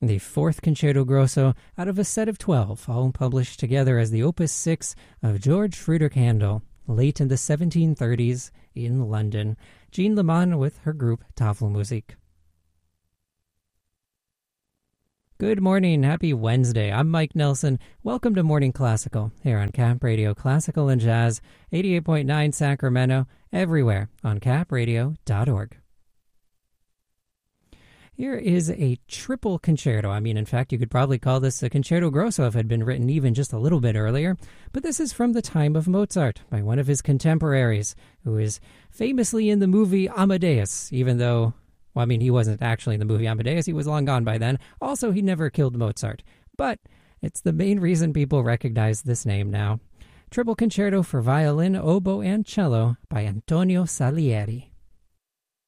the fourth Concerto Grosso out of a set of 12, all published together as the Opus 6 of George Friedrich Handel, late in the 1730s in London. Jean Leman with her group Tafelmusik. Good morning, happy Wednesday. I'm Mike Nelson. Welcome to Morning Classical here on Cap Radio Classical and Jazz, 88.9 Sacramento, everywhere on capradio.org. Here is a triple concerto. In fact, you could probably call this a Concerto Grosso if it had been written even just a little bit earlier. But this is from the time of Mozart by one of his contemporaries, who is famously in the movie Amadeus, even though, he wasn't actually in the movie Amadeus. He was long gone by then. Also, he never killed Mozart. But it's the main reason people recognize this name now. Triple Concerto for Violin, Oboe, and Cello by Antonio Salieri.